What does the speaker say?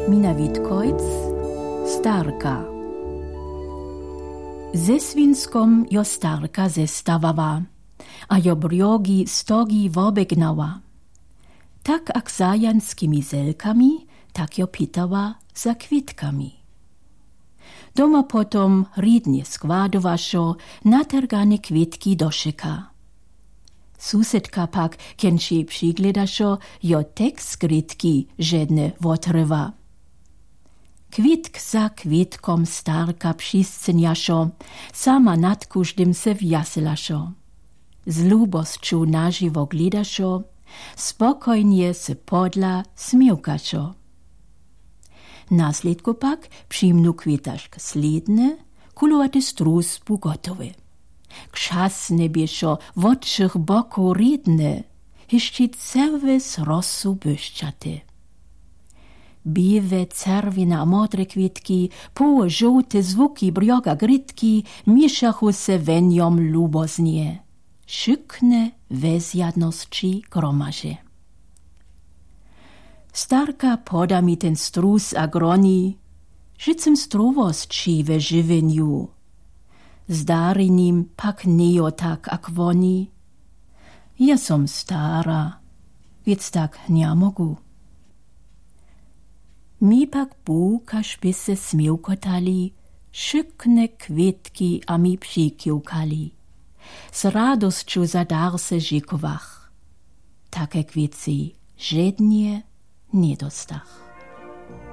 Mina Witkojc, Starka. Ze Swinskom jo Starka zestawała, a jo brjogi stogi wobegnała. Tak ak zajanskimi zelkami, tak jo pitała za kwitkami. Doma potom ridnie składowašo natergane kwitki do szyka. Susedka pak, kenši přigledašo, jo tek skrytki žedne wotrywa. Kwitk za kwitkom Starka přiscenjašo, sama nad kuždym se wjasylašo. Z lubosću naživo gledašo, spokojnie se podla smiłkašo. Nasljedko pak přimnu kwitašk sledne, kulovaty strus bu gotowy. Krzasne bieszo wodszych boku redne, hišći cerves rosu byšćate. Bive, cervina a modre kwitki, połe żółte zvuki brjoga grytki, mieszachu se wenjom luboznie. Šykne vezjadnosći gromaže. Starka poda mi ten strus a groni, žicem strowosći we żywenju. Zdari nim pak nejo tak ak woni. Ja som stara, więc tak nie mogu. Mi pak bukaš by se smiłkotali, šykne kwitki a mi přikiłkali. Z radosću za dar se žikowach. Takie kwitci żednie nie dostach.